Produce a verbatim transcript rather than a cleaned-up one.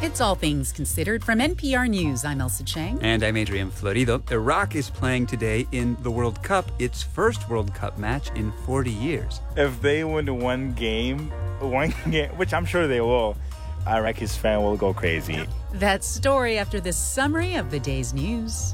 It's All Things Considered from N P R News. I'm Elsa Chang. And I'm Adrian Florido. Iraq is playing today in the World Cup, its first World Cup match in forty years. If they win one game, one game, which I'm sure they will, Iraqis fan will go crazy. That story after this summary of the day's news.